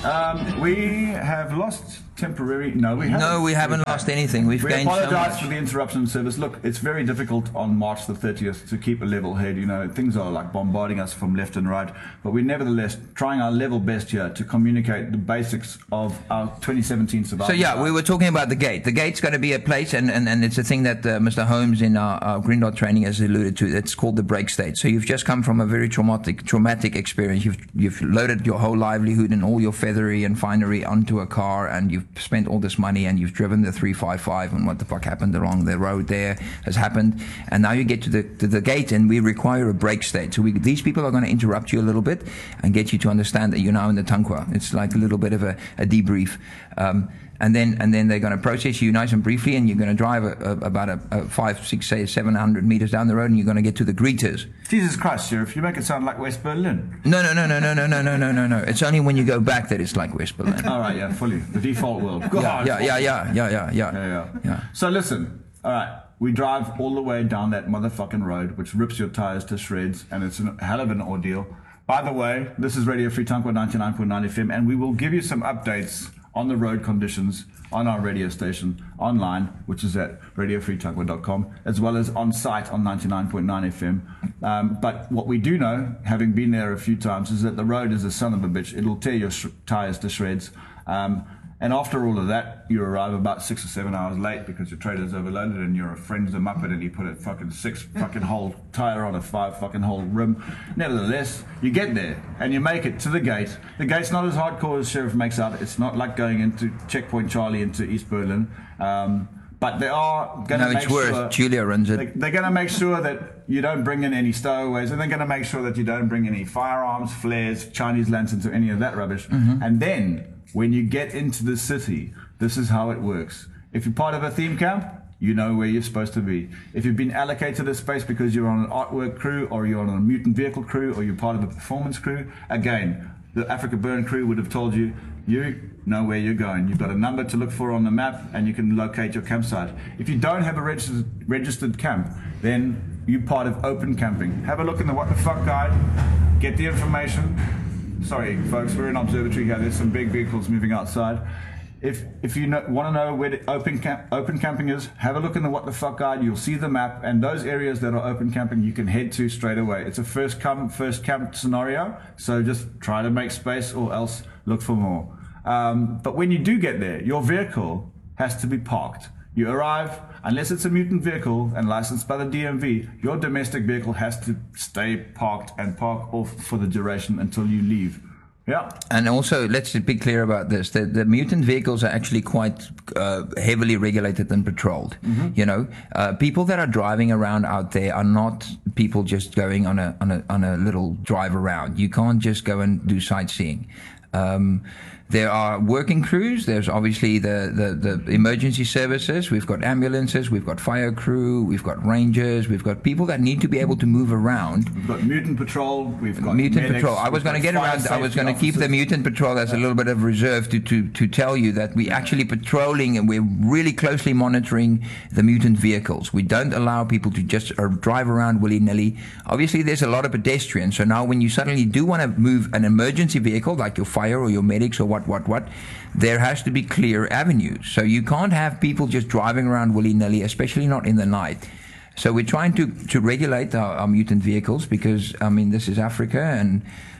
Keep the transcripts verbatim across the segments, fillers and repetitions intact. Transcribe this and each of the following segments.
Um, we have lost temporary... No, we haven't. No, we haven't We've lost had. anything. We've we gained so apologise much. for the interruption in service. Look, it's very difficult on March the thirtieth to keep a level head. You know, things are like bombarding us from left and right. But we're nevertheless trying our level best here to communicate the basics of our twenty seventeen survival. So yeah, guide. we were talking about the gate. The gate's going to be a place, and, and, and it's a thing that uh, Mister Holmes in our, our Green Dot training has alluded to. It's called the break state. So you've just come from a very traumatic traumatic experience. You've you've loaded your whole livelihood and all your feathery and finery onto a car, and you've spent all this money, and you've driven the three five five, and what the fuck happened along the road there has happened. And now you get to the to the gate, and we require a break state. So we, these people are going to interrupt you a little bit and get you to understand that you're now in the Tankwa. It's like a little bit of a, a debrief. Um, And then, and then they're going to process you nice and briefly, and you're going to drive a, a, about a, a five, six, say, seven hundred meters down the road, and you're going to get to the greeters. Jesus Christ, Sheriff, you make it sound like West Berlin. No, no, no, no, no, no, no, no, no, no, no. It's only when you go back that it's like West Berlin. All right, yeah, fully. The default world. Yeah, yeah, yeah, yeah, yeah, yeah, yeah, Yeah, yeah. yeah. So listen, all right, we drive all the way down that motherfucking road, which rips your tires to shreds, and it's a hell of an ordeal. By the way, this is Radio Free Tankwa ninety-nine point nine F M, and we will give you some updates on the road conditions on our radio station online, which is at radio free tankwa dot com, as well as on site on ninety-nine point nine F M. Um, but what we do know, having been there a few times, is that the road is a son of a bitch. It'll tear your sh- tires to shreds. Um, and after all of that, you arrive about six or seven hours late because your trailer's overloaded and your friend's a muppet and he put a fucking six fucking hole tire on a five fucking hole rim. Nevertheless, you get there and you make it to the gate. The gate's not as hardcore as Sheriff makes out. It's not like going into Checkpoint Charlie into East Berlin. Um, but they are going to No, make it's worse. sure... Julia runs it. They, they're going to make sure that you don't bring in any stowaways, and they're going to make sure that you don't bring any firearms, flares, Chinese lanterns, or any of that rubbish. Mm-hmm. And then, when you get into the city, this is how it works. If you're part of a theme camp, you know where you're supposed to be. If you've been allocated a space because you're on an artwork crew, or you're on a mutant vehicle crew, or you're part of a performance crew, again, the Africa Burn crew would have told you, you know where you're going. You've got a number to look for on the map, and you can locate your campsite. If you don't have a registered, registered camp, then you're part of open camping. Have a look in the What the Fuck guide, get the information. Sorry, folks, we're in observatory here. There's some big vehicles moving outside. If if you know, want to know where the open camp, open camping is, have a look in the What the Fuck guide. You'll see the map, and those areas that are open camping, you can head to straight away. It's a first come, first camp scenario, so just try to make space, or else look for more. Um, but when you do get there, your vehicle has to be parked. You arrive, unless it's a mutant vehicle and licensed by the D M V, your domestic vehicle has to stay parked and park off for the duration until you leave. Yeah. And also, let's be clear about this. The, the mutant vehicles are actually quite uh, heavily regulated and patrolled. Mm-hmm. You know, uh, people that are driving around out there are not people just going on a, on a, on a little drive around. You can't just go and do sightseeing. Um, there are working crews. There's obviously the, the, the emergency services. We've got ambulances. We've got fire crew. We've got rangers. We've got people that need to be able to move around. We've got mutant patrol. We've got mutant medics, patrol. I was going to get around. I was going to keep the mutant patrol as a little bit of reserve to, to, to tell you that we're actually patrolling and we're really closely monitoring the mutant vehicles. We don't allow people to just uh, drive around willy-nilly. Obviously, there's a lot of pedestrians. So now when you suddenly do want to move an emergency vehicle like your fire or your medics or what, what, what, there has to be clear avenues. So you can't have people just driving around willy-nilly, especially not in the night. So we're trying to, to regulate our, our mutant vehicles because, I mean, this is Africa and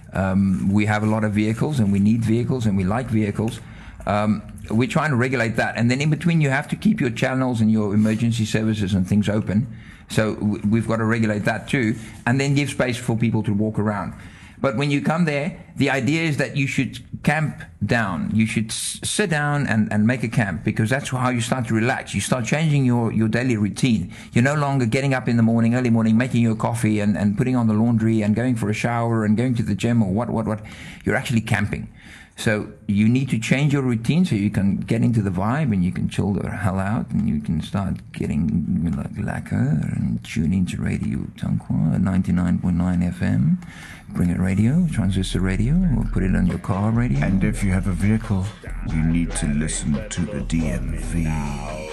um, we have a lot of vehicles and we need vehicles and we like vehicles. Um, we're trying to regulate that. And then in between, you have to keep your channels and your emergency services and things open. So w- we've got to regulate that too. And then give space for people to walk around. But when you come there, the idea is that you should camp down. You should s- sit down and, and make a camp because that's how you start to relax. You start changing your, your daily routine. You're no longer getting up in the morning, early morning, making your coffee and, and putting on the laundry and going for a shower and going to the gym or what, what, what. You're actually camping. So you need to change your routine so you can get into the vibe and you can chill the hell out and you can start getting like lacquer and tune into Radio Tankwa ninety-nine point nine F M. Bring it radio, transistor radio, or put it on your car radio. And if you have a vehicle, you need to listen to the D M V.